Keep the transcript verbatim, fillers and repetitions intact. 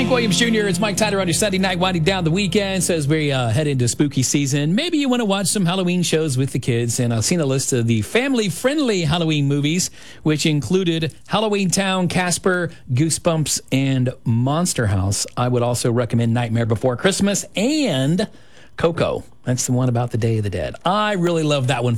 Hank Williams Junior It's Mike Tyler on your Sunday night, winding down the weekend. So as we uh, head into spooky season, maybe you want to watch some Halloween shows with the kids. And I've seen a list of the family-friendly Halloween movies, which included Halloween Town, Casper, Goosebumps, and Monster House. I would also recommend Nightmare Before Christmas and Coco. That's the one about the Day of the Dead. I really love that one.